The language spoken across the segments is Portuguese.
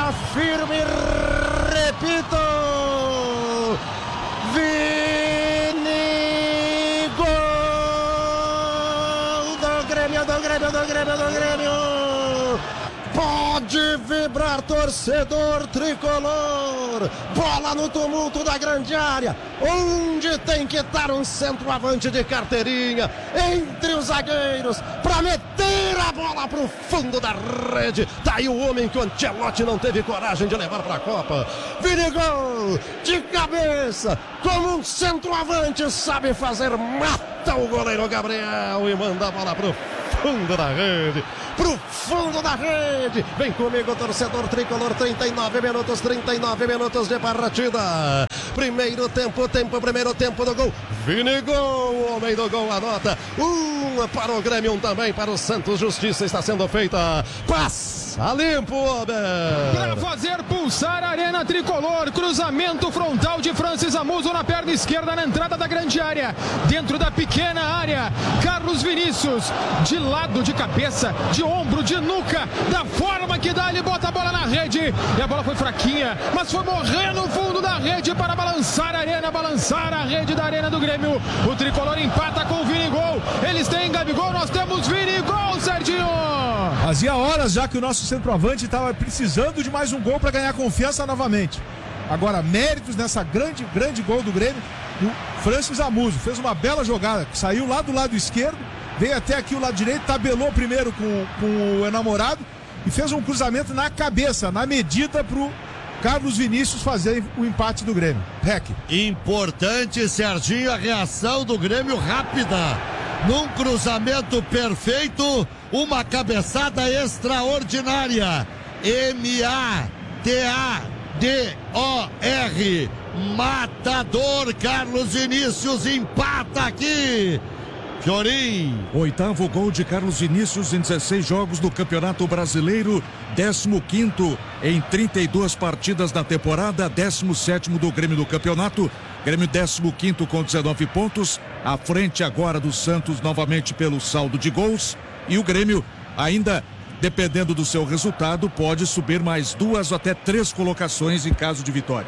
afirme, repito, Vini, gol do Grêmio. Pode vibrar, torcedor tricolor. Bola no tumulto da grande área, onde tem que estar um centroavante de carteirinha entre os zagueiros para meter a bola pro fundo da rede. Tá aí o homem que o Ancelotti não teve coragem de levar para a Copa. Vini, gol de cabeça, como um centroavante sabe fazer. Mata o goleiro Gabriel e manda a bola pro fundo da rede. Pro fundo da rede. Vem comigo, torcedor tricolor. 39 minutos de partida. Primeiro tempo do gol. Vini, gol, homem do gol, anota. Para o Grêmio, também para o Santos. Justiça está sendo feita. Passa limpo, homem. Para fazer pulsar a arena tricolor. Cruzamento frontal de Francis Amuso na perna esquerda, na entrada da grande área. Dentro da pequena área, Carlos Vinícius, de lado, de cabeça, de ombro, de nuca, da forma que dá, ele bota a bola na rede. E a bola foi fraquinha, mas foi morrer no fundo da rede para balançar a arena, balançar a rede da arena do Grêmio. O tricolor empata com o Vini, gol. Eles têm Gabigol, nós temos Vini, gol, Serginho. Fazia horas já que o nosso centroavante estava precisando de mais um gol para ganhar confiança novamente. Agora, méritos nessa grande gol do Grêmio. O Francis Amuso fez uma bela jogada, saiu lá do lado esquerdo, veio até aqui o lado direito, tabelou primeiro com o enamorado e fez um cruzamento na cabeça, na medida pro Carlos Vinícius fazer o empate do Grêmio. Rec. Importante, Serginho, a reação do Grêmio rápida. Num cruzamento perfeito, uma cabeçada extraordinária. M-A-T-A-D-O-R. Matador Carlos Vinícius empata aqui. Fiorim. 8º gol de Carlos Vinícius em 16 jogos do Campeonato Brasileiro, 15º em 32 partidas na temporada, 17º do Grêmio do campeonato. Grêmio 15º com 19 pontos, à frente agora do Santos novamente pelo saldo de gols. E o Grêmio ainda, dependendo do seu resultado, pode subir mais 2 ou até 3 colocações em caso de vitória.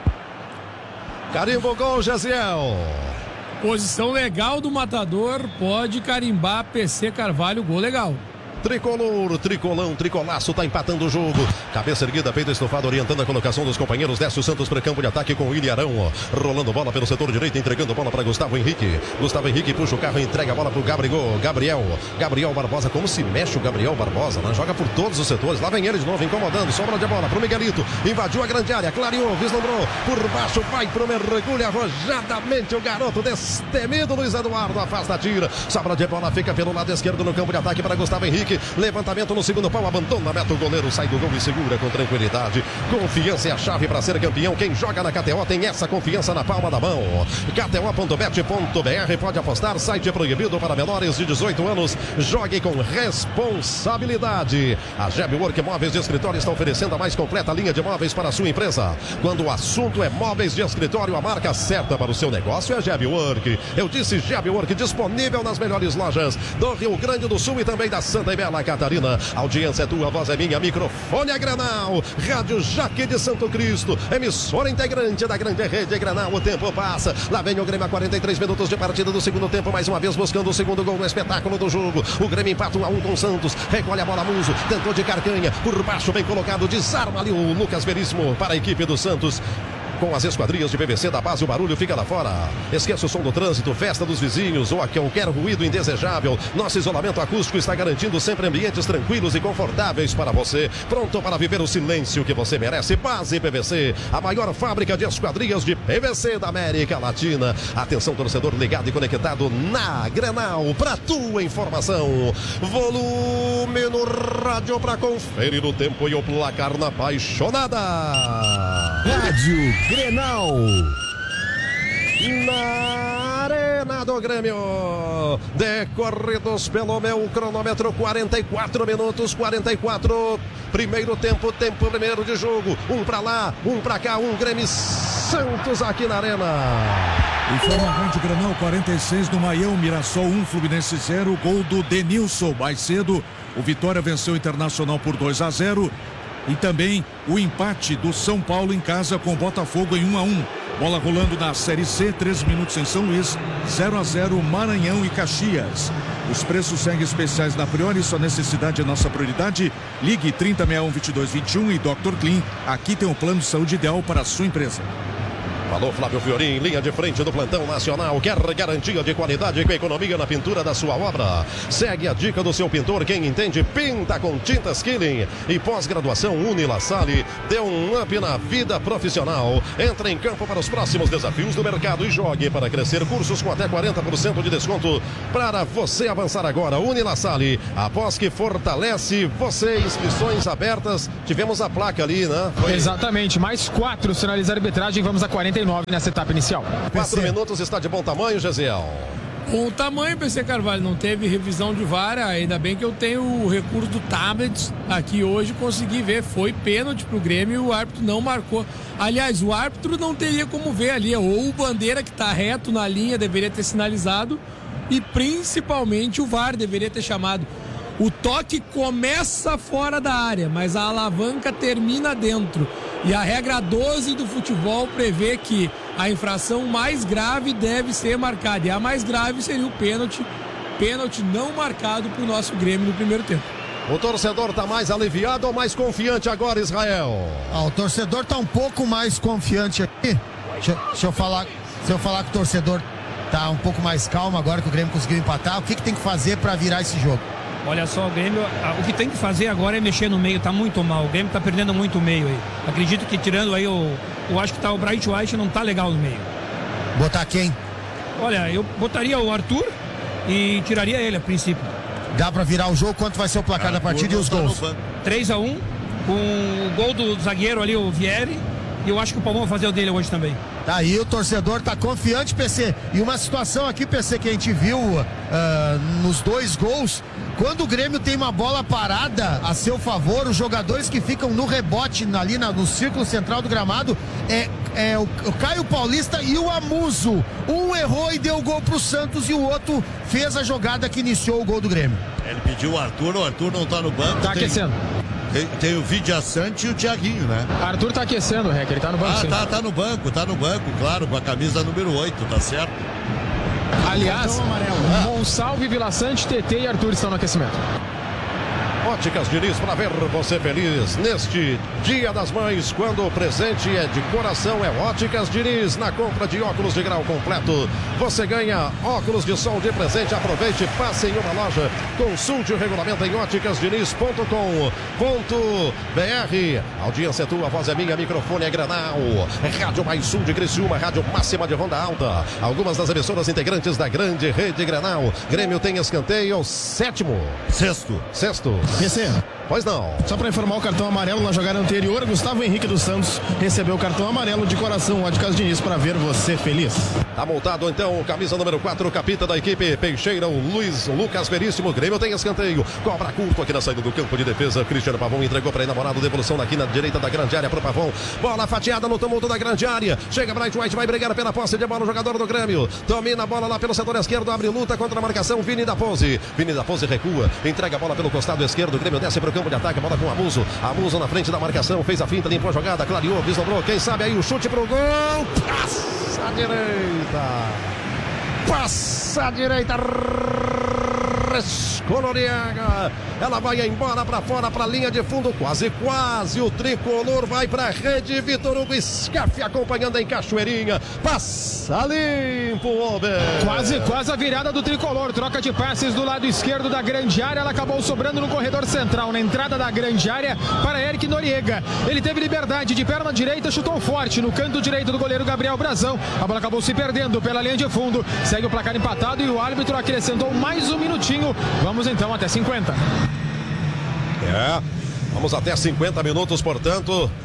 Carimbo, gol, Jaziel. Posição legal do Matador, pode carimbar PC Carvalho, gol legal. Tricolor, tricolão, tricolaço, tá empatando o jogo. Cabeça erguida, peito estofado, orientando a colocação dos companheiros. Desce o Santos para campo de ataque com o Ilharão. Rolando bola pelo setor direito, entregando bola para Gustavo Henrique. Gustavo Henrique puxa o carro e entrega a bola pro Gabriel Barbosa. Como se mexe o Gabriel Barbosa, né? Joga por todos os setores. Lá vem ele de novo, incomodando. Sobra de bola pro Miguelito. Invadiu a grande área, clareou, vislumbrou. Por baixo, vai pro mergulho arrojadamente o garoto destemido. Luiz Eduardo afasta, tira. Sobra de bola, fica pelo lado esquerdo no campo de ataque para Gustavo Henrique. Levantamento no segundo pau, abandona, meta o goleiro, sai do gol e segura com tranquilidade. Confiança é a chave para ser campeão. Quem joga na KTO tem essa confiança na palma da mão. KTO.bet.br, pode apostar, site proibido para menores de 18 anos. Jogue com responsabilidade. A Gebwork Móveis de Escritório está oferecendo a mais completa linha de móveis para a sua empresa. Quando o assunto é móveis de escritório, a marca certa para o seu negócio é a Gebwork. Eu disse Gebwork, disponível nas melhores lojas do Rio Grande do Sul e também da Santa e Bela Catarina. A audiência é tua, a voz é minha, microfone é Grenal. Rádio Jaque de Santo Cristo, emissora integrante da grande rede Grenal. O tempo passa, lá vem o Grêmio a 43 minutos de partida do segundo tempo, mais uma vez buscando o segundo gol no espetáculo do jogo. O Grêmio empata 1-1 com o Santos, recolhe a bola Muso, tentou de carcanha, por baixo bem colocado, desarma ali o Lucas Veríssimo para a equipe do Santos. Com as esquadrias de PVC da base, o barulho fica lá fora. Esqueça o som do trânsito, festa dos vizinhos ou qualquer ruído indesejável. Nosso isolamento acústico está garantindo sempre ambientes tranquilos e confortáveis para você. Pronto para viver o silêncio que você merece. Base PVC, a maior fábrica de esquadrias de PVC da América Latina. Atenção, torcedor ligado e conectado na Grenal. Para tua informação, volume no rádio para conferir o tempo e o placar na apaixonada. Rádio Grenal. Na Arena do Grêmio, decorridos pelo meu cronômetro, 44 minutos, 44. Primeiro tempo primeiro de jogo. Um pra lá, um pra cá, um Grêmio Santos aqui na Arena. Informa a Rádio Grenal, 46 do Maião, Mirassol 1, Fluminense 0, gol do Denilson. Mais cedo, o Vitória venceu o Internacional por 2-0. e também o empate do São Paulo em casa com o Botafogo em 1-1. Bola rolando na Série C, 13 minutos em São Luís, 0-0 Maranhão e Caxias. Os preços seguem especiais na Priori, sua necessidade é nossa prioridade. Ligue 3061-2221 e Dr. Clean. Aqui tem um plano de saúde ideal para a sua empresa. Falou Flávio Fiorin, linha de frente do plantão nacional. Quer garantia de qualidade com economia na pintura da sua obra? Segue a dica do seu pintor. Quem entende, pinta com tintas Killing. E pós-graduação Unilassale dê um up na vida profissional. Entre em campo para os próximos desafios do mercado e jogue para crescer. Cursos com até 40% de desconto para você avançar agora. Unilassale, após que fortalece você. Inscrições abertas. Tivemos a placa ali, né? Exatamente, mais 4 sinaliza a arbitragem. Vamos a 49 nessa etapa inicial. 4 minutos, está de bom tamanho, Gesiel? Bom tamanho, PC Carvalho, não teve revisão de VAR, ainda bem que eu tenho o recurso do tablet aqui hoje, consegui ver, foi pênalti pro Grêmio e o árbitro não marcou. Aliás, o árbitro não teria como ver ali, ou o bandeira que tá reto na linha deveria ter sinalizado e principalmente o VAR deveria ter chamado. O toque começa fora da área, mas a alavanca termina dentro. E a regra 12 do futebol prevê que a infração mais grave deve ser marcada. E a mais grave seria o pênalti. Pênalti não marcado para o nosso Grêmio no primeiro tempo. O torcedor está mais aliviado ou mais confiante agora, Israel? O torcedor está um pouco mais confiante aqui. Se eu falar que o torcedor está um pouco mais calmo agora que o Grêmio conseguiu empatar, o que tem que fazer para virar esse jogo? Olha só, o Grêmio, o que tem que fazer agora é mexer no meio, tá muito mal. O Grêmio tá perdendo muito o meio aí. Acredito que tirando aí eu acho que o Bright White não tá legal no meio. Botar quem? Olha, eu botaria o Arthur e tiraria ele a princípio. Dá pra virar o jogo? Quanto vai ser o placar da partida e os gols? 3-1, com o gol do zagueiro ali, o Vieri. E eu acho que o Palmão vai fazer o dele hoje também. Tá aí, o torcedor tá confiante, PC. E uma situação aqui, PC, que a gente viu nos 2 gols. Quando o Grêmio tem uma bola parada a seu favor, os jogadores que ficam no rebote ali no círculo central do gramado é o Caio Paulista e o Amuso. Um errou e deu o gol pro Santos e o outro fez a jogada que iniciou o gol do Grêmio. Ele pediu o Arthur não tá no banco. Tá aquecendo. Tem o Vidia Sante e o Thiaguinho, né? Arthur tá aquecendo, Rec, ele tá no banco. Tá no banco, claro, com a camisa número 8, tá certo? Aliás, Monsalve, Vila Sante, TT e Arthur estão no aquecimento. Óticas Diniz, para ver você feliz neste Dia das Mães, quando o presente é de coração, é Óticas Diniz. Na compra de óculos de grau completo, você ganha óculos de sol de presente. Aproveite, passe em uma loja, consulte o regulamento em óticasdiniz.com.br. Audiência tua, voz é minha, microfone é Granal. Rádio Mais Sul de Criciúma, rádio máxima de Ronda Alta. Algumas das emissoras integrantes da grande rede Granal. Grêmio tem escanteio, Sexto. PC, Pois não. Só para informar, o cartão amarelo na jogada anterior, Gustavo Henrique dos Santos recebeu o cartão amarelo de coração. Óticas Diniz, para ver você feliz. Tá multado então, camisa número 4, capita da equipe Peixeira, o Lucas Veríssimo. Grêmio tem escanteio, cobra curto aqui na saída do campo de defesa. Cristiano Pavão entregou para enamorado, devolução aqui na direita da grande área pro Pavão. Bola fatiada no tumulto da grande área. Chega Bright White, vai brigar pela posse de bola o jogador do Grêmio. Domina a bola lá pelo setor esquerdo, abre luta contra a marcação. Vini da Pose recua, entrega a bola pelo costado esquerdo. O Grêmio desce pro campo de ataque, bola com Amuso na frente da marcação, fez a finta, limpou a jogada, clareou, vislumbrou, quem sabe aí o chute pro gol, passa à direita, Coloriaga, ela vai embora para fora, para a linha de fundo, quase, o tricolor vai para a rede, Vitor Hugo Scaff acompanhando em Cachoeirinha, passa limpo, homem. Quase a virada do tricolor, troca de passes do lado esquerdo da grande área, ela acabou sobrando no corredor central, na entrada da grande área para Eric Noriega, ele teve liberdade de perna direita, chutou forte no canto direito do goleiro Gabriel Brazão, a bola acabou se perdendo pela linha de fundo, segue o placar empatado e o árbitro acrescentou mais um minutinho. Vamos então até 50. Vamos até 50 minutos, portanto.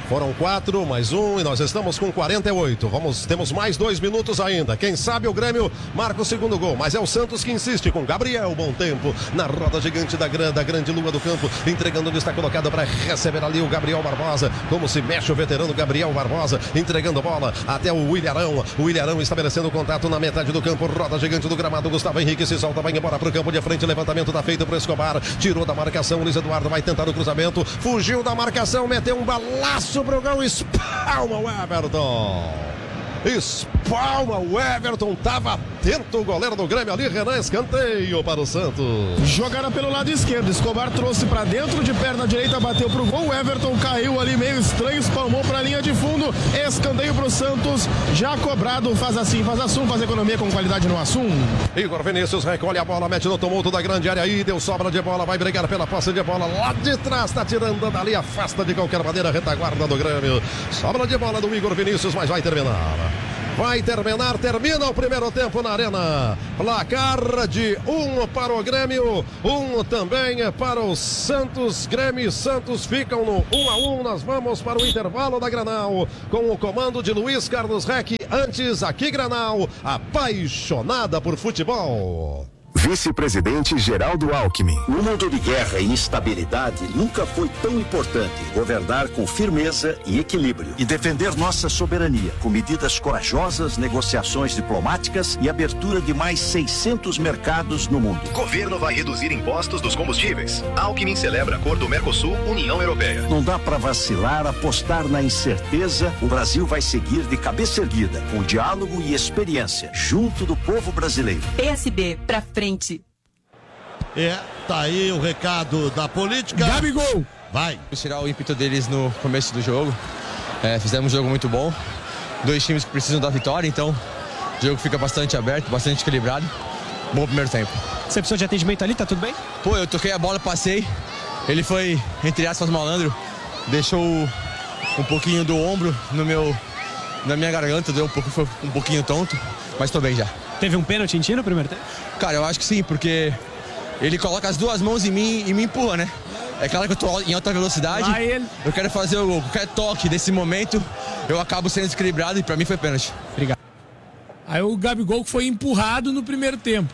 Foram 4, mais 1 e nós estamos com 48. Temos mais 2 minutos ainda. Quem sabe o Grêmio marca o segundo gol, mas é o Santos que insiste com Gabriel Bom Tempo na roda gigante da grande lua do campo, entregando onde está colocado para receber ali o Gabriel Barbosa. Como se mexe o veterano Gabriel Barbosa, entregando bola até o Williarão. O Williarão estabelecendo contato na metade do campo, roda gigante do gramado. Gustavo Henrique se solta, vai embora para o campo de frente. Levantamento tá feito para o Escobar, tirou da marcação. Luiz Eduardo vai tentar o cruzamento, fugiu da marcação, meteu um balaço pro gol, espalma o Everton. Espalma o Everton, tava atento o goleiro do Grêmio ali, Renan, escanteio para o Santos. Jogada pelo lado esquerdo, Escobar trouxe para dentro, de perna direita bateu pro gol, o Everton caiu ali meio estranho, espalmou para a linha de fundo, escanteio pro Santos, já cobrado, faz assim, faz assum, faz economia com qualidade no assum. Igor Vinícius recolhe a bola, mete no tumulto da grande área aí, deu sobra de bola, vai brigar pela posse de bola lá de trás, tá tirando dali, afasta de qualquer maneira a retaguarda do Grêmio. Sobra de bola do Igor Vinícius, mas vai terminar. Vai terminar, termina o primeiro tempo na Arena. Placar de 1 para o Grêmio, 1 também para o Santos. Grêmio e Santos ficam no 1-1. Nós vamos para o intervalo da Granal com o comando de Luiz Carlos Reck. Antes, aqui Granal, apaixonada por futebol. Vice-presidente Geraldo Alckmin. No mundo de guerra e instabilidade, nunca foi tão importante governar com firmeza e equilíbrio e defender nossa soberania com medidas corajosas, negociações diplomáticas e abertura de mais 600 mercados no mundo. Governo vai reduzir impostos dos combustíveis. Alckmin celebra acordo Mercosul-União Europeia. Não dá para vacilar, apostar na incerteza. O Brasil vai seguir de cabeça erguida, com diálogo e experiência, junto do povo brasileiro. PSB, pra frente. Tá aí o recado da política. Gabigol! Vai. Tirar o ímpeto deles no começo do jogo. Fizemos um jogo muito bom. 2 times que precisam da vitória, então o jogo fica bastante aberto, bastante equilibrado. Bom primeiro tempo. Você precisou de atendimento ali, tá tudo bem? Pô, eu toquei a bola, passei. Ele foi, entre aspas, malandro. Deixou um pouquinho do ombro na minha garganta, foi um pouquinho tonto, mas tô bem já. Teve um pênalti em ti no primeiro tempo? Cara, eu acho que sim, porque ele coloca as 2 mãos em mim e me empurra, né? É claro que eu tô em alta velocidade, eu quero fazer o gol. Qualquer toque desse momento, eu acabo sendo desequilibrado e pra mim foi pênalti. Obrigado. Aí o Gabigol foi empurrado no primeiro tempo.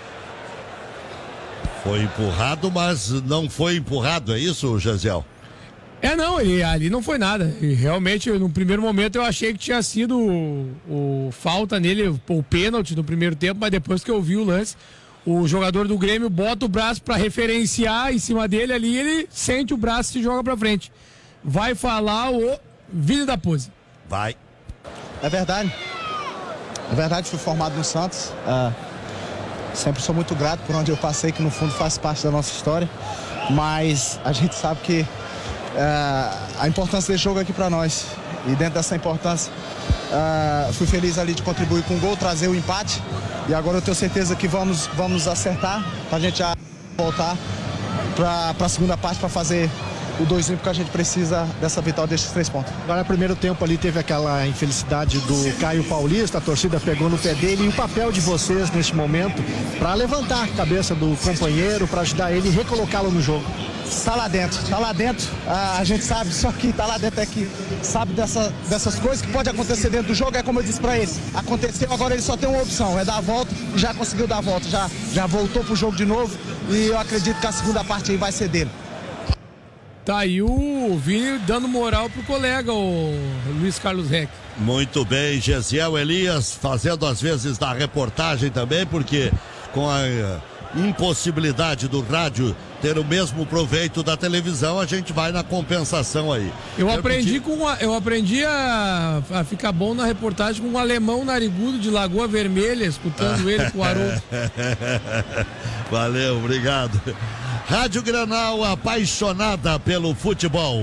Foi empurrado, mas não foi empurrado, é isso, Jaziel? Não, ali não foi nada. E realmente, no primeiro momento, eu achei que tinha sido o falta nele, o pênalti no primeiro tempo, mas depois que eu vi o lance, o jogador do Grêmio bota o braço para referenciar em cima dele ali, ele sente o braço e se joga para frente. Vai falar o Vini da Pose. Vai. É verdade, fui formado no Santos. Sempre sou muito grato por onde eu passei, que no fundo faz parte da nossa história, mas a gente sabe que a importância desse jogo aqui para nós, e dentro dessa importância fui feliz ali de contribuir com o gol, trazer o empate, e agora eu tenho certeza que vamos acertar para a gente já voltar para a segunda parte para fazer o 2-1, porque a gente precisa dessa vitória, desses 3 pontos. Agora, no primeiro tempo ali teve aquela infelicidade do Caio Paulista, a torcida pegou no pé dele, e o papel de vocês neste momento para levantar a cabeça do companheiro, para ajudar ele e recolocá-lo no jogo. Tá lá dentro, a gente sabe, só que tá lá dentro é que sabe dessas coisas que pode acontecer dentro do jogo. É como eu disse pra ele, aconteceu, agora ele só tem uma opção, é dar a volta, e já conseguiu dar a volta, já voltou pro jogo de novo, e eu acredito que a segunda parte aí vai ser dele. Tá aí o Vini dando moral pro colega, o Luiz Carlos Reck. Muito bem, Gesiel Elias fazendo às vezes da reportagem também, porque com a impossibilidade do rádio ter o mesmo proveito da televisão, a gente vai na compensação aí. Eu aprendi a ficar bom na reportagem com um alemão narigudo de Lagoa Vermelha, escutando ele com o Haroldo. Valeu, obrigado. Rádio Granal, apaixonada pelo futebol.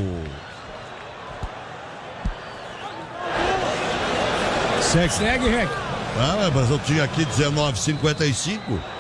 Segue, Rec. Mas eu tinha aqui 19,55.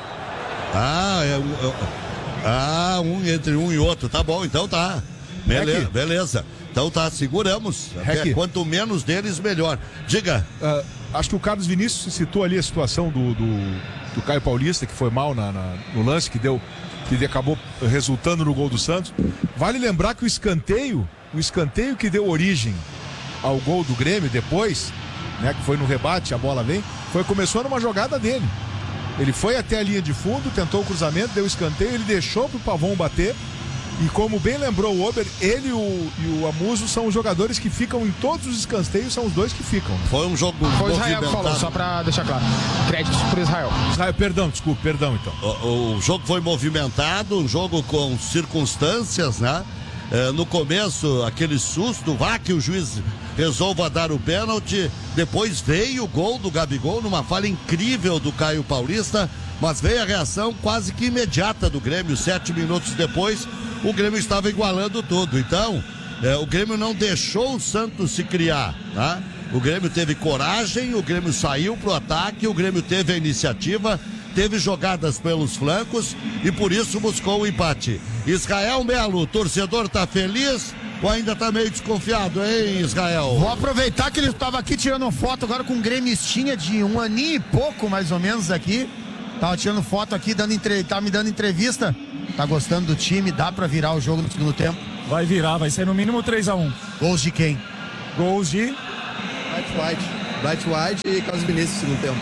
Entre um e outro, tá bom, então tá. Beleza. Então tá, seguramos. Quanto menos deles, melhor. Diga. Acho que o Carlos Vinícius citou ali a situação do Caio Paulista, que foi mal no lance, que acabou resultando no gol do Santos. Vale lembrar que o escanteio o escanteio que deu origem ao gol do Grêmio depois, né, que foi no rebate, a bola vem, começou numa jogada dele. Ele foi até a linha de fundo, tentou o cruzamento, deu o escanteio, ele deixou pro Pavon bater. E como bem lembrou o Ober, ele e o Amuso são os jogadores que ficam em todos os escanteios, são os dois que ficam. Foi um jogo Foi o Israel que falou, só pra deixar claro. Créditos por Israel. Perdão então. O jogo foi movimentado, um jogo com circunstâncias, né? No começo, aquele susto, que o juiz resolva dar o pênalti. Depois veio o gol do Gabigol, numa falha incrível do Caio Paulista. Mas veio a reação quase que imediata do Grêmio. 7 minutos depois, o Grêmio estava igualando tudo. Então, o Grêmio não deixou o Santos se criar, tá? O Grêmio teve coragem, o Grêmio saiu pro ataque, o Grêmio teve a iniciativa, teve jogadas pelos flancos e por isso buscou o empate. Israel Melo, o torcedor tá feliz ou ainda tá meio desconfiado, hein, Israel? Vou aproveitar que ele estava aqui tirando foto agora com um gremistinha de 1 aninho e pouco, mais ou menos, aqui. Tava tirando foto aqui, tá me dando entrevista. Tá gostando do time, dá pra virar o jogo no segundo tempo? Vai virar, vai ser no mínimo 3-1. Gols de quem? Gols de... Bright White e Carlos Vinícius no segundo tempo.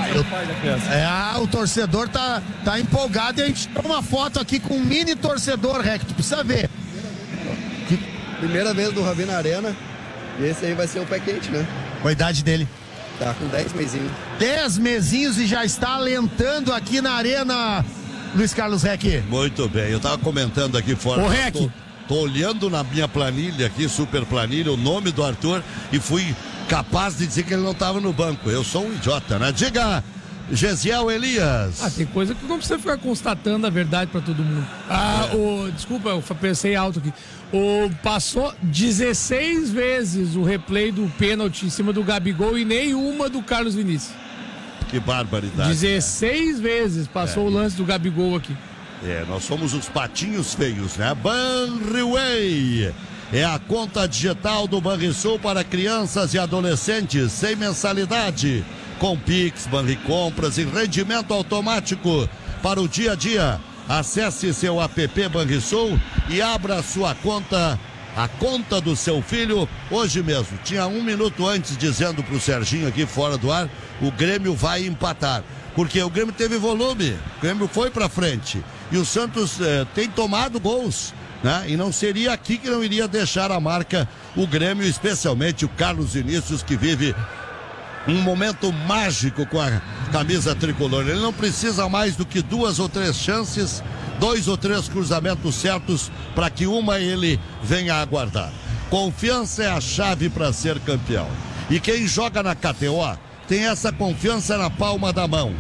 O torcedor tá empolgado e a gente toma uma foto aqui com um mini torcedor, Rec, tu precisa ver. Primeira vez do Rabi na arena e esse aí vai ser o pé quente, né? Qual a idade dele? Tá com 10 mesinhos. 10 mesinhos e já está alentando aqui na arena, Luiz Carlos Rec. Muito bem, eu tava comentando aqui fora. Ô, Rec. Tô olhando na minha planilha aqui, super planilha, o nome do Arthur e fui capaz de dizer que ele não estava no banco. Eu sou um idiota, né? Diga, Gesiel Elias. Tem coisa que não precisa ficar constatando a verdade para todo mundo. Desculpa, eu pensei alto aqui. Passou 16 vezes o replay do pênalti em cima do Gabigol e nenhuma do Carlos Vinícius. Que barbaridade. 16 vezes passou o lance do Gabigol aqui. Nós somos os patinhos feios, né? Banriway é a conta digital do Banrisul para crianças e adolescentes sem mensalidade, com Pix, Banricompras e rendimento automático para o dia a dia. Acesse seu app Banrisul e abra sua conta, a conta do seu filho, hoje mesmo. Tinha 1 minuto antes dizendo pro Serginho aqui fora do ar, o Grêmio vai empatar. Porque o Grêmio teve volume, o Grêmio foi pra frente. E o Santos tem tomado gols, né? E não seria aqui que não iria deixar a marca o Grêmio, especialmente o Carlos Vinícius, que vive um momento mágico com a camisa tricolor. Ele não precisa mais do que 2 ou 3 chances, 2 ou 3 cruzamentos certos para que uma ele venha a aguardar. Confiança é a chave para ser campeão. E quem joga na KTO tem essa confiança na palma da mão.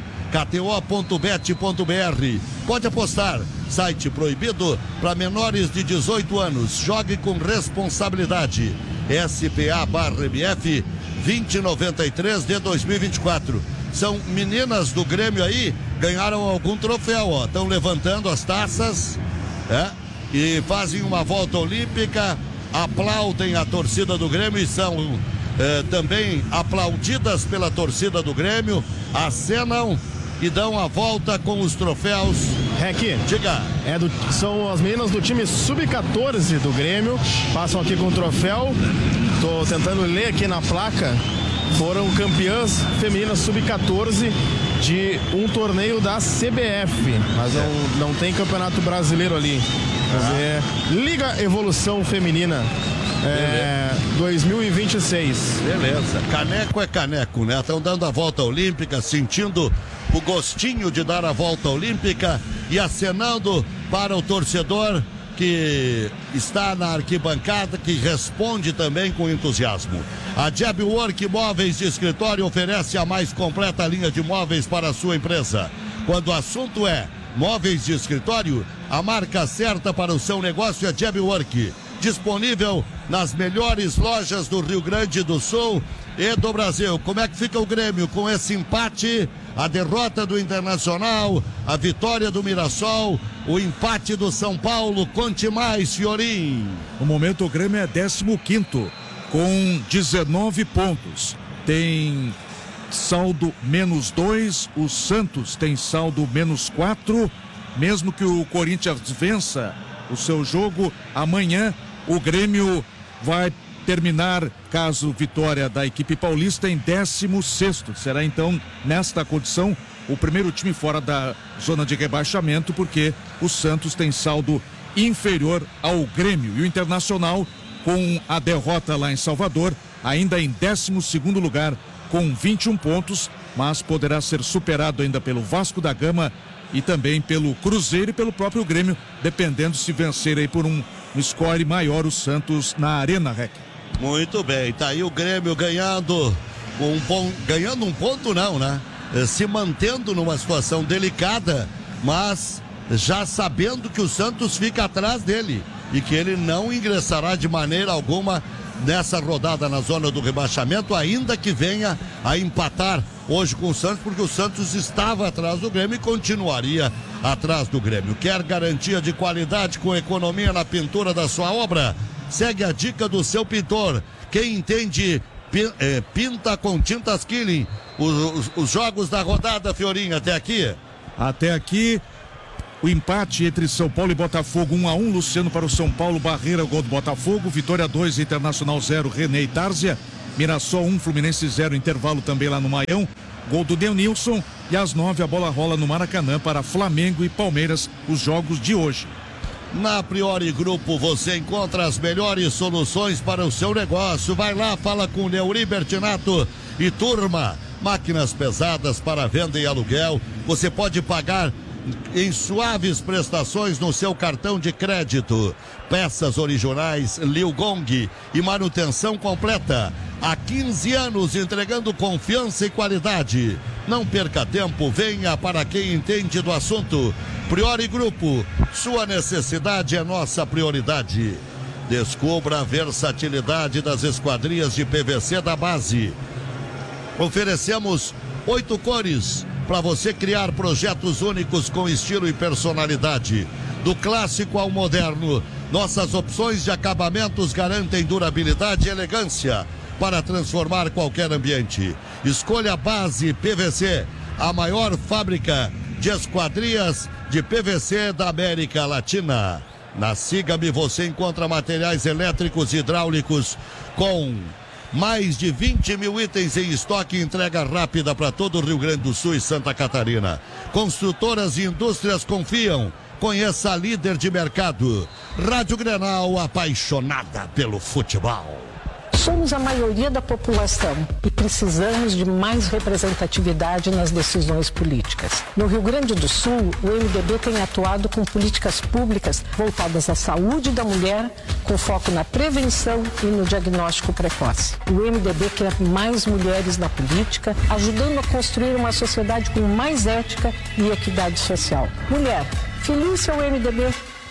KTO.bet.br. Pode apostar. Site proibido para menores de 18 anos. Jogue com responsabilidade. SPA/MF 2093 de 2024. São meninas do Grêmio aí, ganharam algum troféu, ó. Estão levantando as taças, e fazem uma volta olímpica, aplaudem a torcida do Grêmio e são também aplaudidas pela torcida do Grêmio, acenam e dão a volta com os troféus. Rec, diga. São as meninas do time sub-14 do Grêmio, passam aqui com o troféu. Tô tentando ler aqui na placa. Foram campeãs femininas sub-14 de um torneio da CBF, mas não tem campeonato brasileiro ali. Liga Evolução Feminina 2026. Beleza, caneco é caneco, né? Estão dando a volta olímpica, sentindo o gostinho de dar a volta olímpica e acenando para o torcedor que está na arquibancada, que responde também com entusiasmo. A Jabwork Móveis de Escritório oferece a mais completa linha de móveis para a sua empresa. Quando o assunto é móveis de escritório, a marca certa para o seu negócio é Jabwork. Disponível nas melhores lojas do Rio Grande do Sul e do Brasil. Como é que fica o Grêmio com esse empate? A derrota do Internacional, a vitória do Mirassol, o empate do São Paulo. Conte mais, Fiorim. No momento o Grêmio é 15º com 19 pontos. Tem saldo -2, o Santos tem saldo -4. Mesmo que o Corinthians vença o seu jogo amanhã, o Grêmio vai terminar, caso vitória da equipe paulista, em 16º. Será então, nesta condição, o primeiro time fora da zona de rebaixamento, porque o Santos tem saldo inferior ao Grêmio. E o Internacional, com a derrota lá em Salvador, ainda em 12º lugar, com 21 pontos, mas poderá ser superado ainda pelo Vasco da Gama e também pelo Cruzeiro e pelo próprio Grêmio, dependendo se vencer aí por um score maior o Santos na Arena, Rec. Muito bem, tá aí o Grêmio ganhando um ponto não, né? Se mantendo numa situação delicada, mas já sabendo que o Santos fica atrás dele e que ele não ingressará de maneira alguma nessa rodada na zona do rebaixamento, ainda que venha a empatar hoje com o Santos, porque o Santos estava atrás do Grêmio e continuaria atrás do Grêmio. Quer garantia de qualidade com economia na pintura da sua obra? Segue a dica do seu pintor. Quem entende, pinta com tintas Killing. Os jogos da rodada, Fiorinha, até aqui? Até aqui, o empate entre São Paulo e Botafogo, 1-1, Luciano para o São Paulo, Barreira, gol do Botafogo, Vitória 2, Internacional 0, René e Tárzia, Mirassol 1, Fluminense 0, intervalo também lá no Maião, gol do Denilson, e às 9 a bola rola no Maracanã para Flamengo e Palmeiras, os jogos de hoje. Na Priori Grupo você encontra as melhores soluções para o seu negócio. Vai lá, fala com o Neuri Bertinato e turma. Máquinas pesadas para venda e aluguel. Você pode pagar em suaves prestações no seu cartão de crédito. Peças originais Liu Gong e manutenção completa. Há 15 anos entregando confiança e qualidade. Não perca tempo, venha para quem entende do assunto. Priori Grupo, sua necessidade é nossa prioridade. Descubra a versatilidade das esquadrias de PVC da base. Oferecemos 8 cores para você criar projetos únicos com estilo e personalidade. Do clássico ao moderno, nossas opções de acabamentos garantem durabilidade e elegância para transformar qualquer ambiente. Escolha a Base PVC, a maior fábrica de esquadrias de PVC da América Latina. Na Siga-me você encontra materiais elétricos e hidráulicos com mais de 20 mil itens em estoque e entrega rápida para todo o Rio Grande do Sul e Santa Catarina. Construtoras e indústrias confiam. Conheça a líder de mercado. Rádio Grenal, apaixonada pelo futebol. Somos a maioria da população e precisamos de mais representatividade nas decisões políticas. No Rio Grande do Sul, o MDB tem atuado com políticas públicas voltadas à saúde da mulher, com foco na prevenção e no diagnóstico precoce. O MDB quer mais mulheres na política, ajudando a construir uma sociedade com mais ética e equidade social. Mulher, filie-se ao MDB.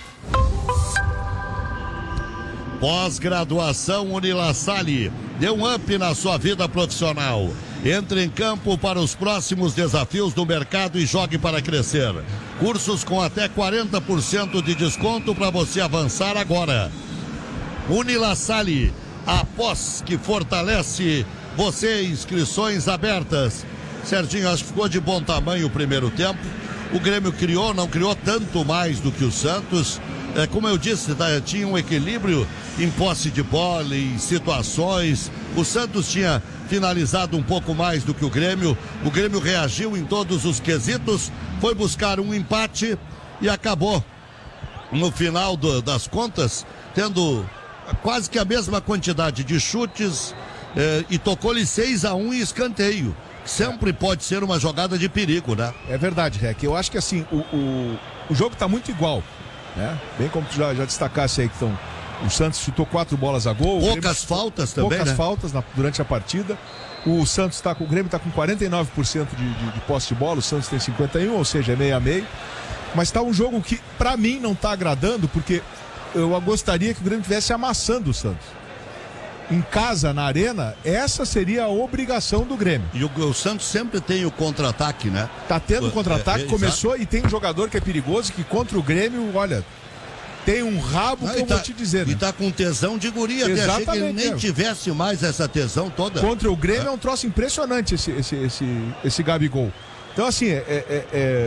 Pós-graduação Unilassalle, dê um up na sua vida profissional. Entre em campo para os próximos desafios do mercado e jogue para crescer. Cursos com até 40% de desconto para você avançar agora. Unilassalle, a pós que fortalece você. Inscrições abertas. Serginho, acho que ficou de bom tamanho o primeiro tempo. O Grêmio não criou tanto mais do que o Santos. Como eu disse, tinha um equilíbrio em posse de bola, em situações. O Santos tinha finalizado um pouco mais do que o Grêmio. O Grêmio reagiu em todos os quesitos, foi buscar um empate e acabou, no final das contas, tendo quase que a mesma quantidade de chutes e tocou-lhe 6-1 em escanteio. Sempre pode ser uma jogada de perigo, né? É verdade, Rec. Eu acho que assim, o jogo está muito igual. Né? Bem como tu já destacasse aí que o Santos chutou 4 bolas a gol. Poucas faltas também, poucas né? faltas durante a partida. O Grêmio está com 49% de posse de bola, o Santos tem 51%, ou seja, é meio a meio. Mas está um jogo que, para mim, não está agradando, porque eu gostaria que o Grêmio estivesse amassando o Santos. Em casa, na arena, essa seria a obrigação do Grêmio. E o Santos sempre tem o contra-ataque, né? Tá tendo contra-ataque, começou e tem um jogador que é perigoso, que contra o Grêmio, olha, tem um rabo que eu vou te dizer. E tá com tesão de guria, até achei que ele nem tivesse mais essa tesão toda. Contra o Grêmio é um troço impressionante esse Gabigol. Então assim,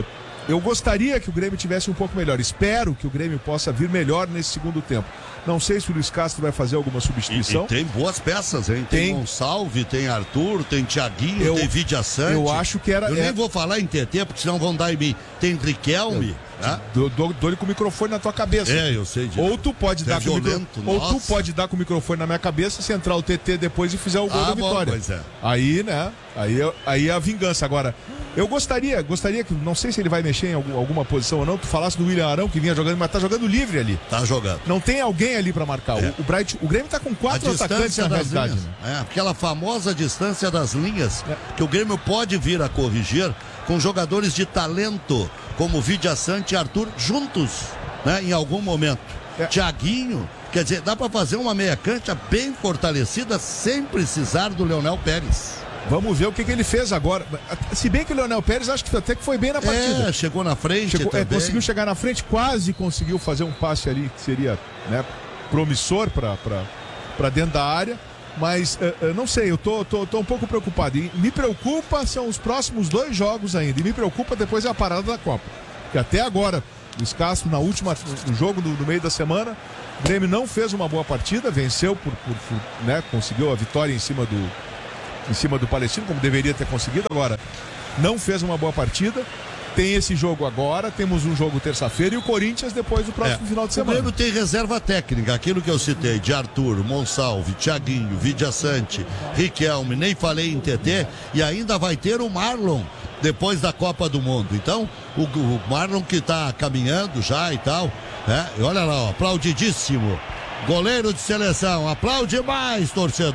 Eu gostaria que o Grêmio tivesse um pouco melhor. Espero que o Grêmio possa vir melhor nesse segundo tempo. Não sei se o Luiz Castro vai fazer alguma substituição. E tem boas peças, hein? Tem Gonçalves, tem Arthur, tem Thiaguinho, tem Vidia Sante. Eu acho que era... Eu nem vou falar em TT, porque senão vão dar em mim. Tem Riquelme. Dou-lhe com o microfone na tua cabeça. Eu sei disso. Ou tu pode dar com o microfone na minha cabeça, se entrar o TT depois e fizer o gol da vitória. Pois é. Aí, né? Aí é a vingança. Agora, eu gostaria que, não sei se ele vai mexer em alguma posição ou não, tu falasse do William Arão, que vinha jogando, mas tá jogando livre ali. Tá jogando. Não tem alguém ali pra marcar. O Grêmio tá com 4 atacantes na realidade. Né? Aquela famosa distância das linhas, que o Grêmio pode vir a corrigir com jogadores de talento, como Vidia Sante e Arthur, juntos, né, em algum momento. Thiaguinho, quer dizer, dá para fazer uma meia cancha bem fortalecida sem precisar do Leonel Pérez. Vamos ver o que ele fez agora. Se bem que o Leonel Pérez acho que até que foi bem na partida. Chegou na frente conseguiu chegar na frente, quase conseguiu fazer um passe ali que seria, né, promissor para dentro da área. Mas não sei, eu tô um pouco preocupado. E me preocupa são os próximos 2 jogos ainda. E me preocupa depois a parada da Copa. Porque até agora, o Luiz Castro, no jogo do meio da semana, o Grêmio não fez uma boa partida, venceu né, conseguiu a vitória em cima do Palestino, como deveria ter conseguido. Agora, não fez uma boa partida. Tem esse jogo agora, temos um jogo terça-feira e o Corinthians depois do próximo final de semana. O Grêmio tem reserva técnica, aquilo que eu citei, de Arthur, Gonçalves, Thiaguinho, Vidia Sante, Riquelme, nem falei em TT, e ainda vai ter o Marlon depois da Copa do Mundo. Então, o Marlon que tá caminhando já e tal, né? E olha lá, ó, aplaudidíssimo. Goleiro de seleção, aplaude mais, torcedor.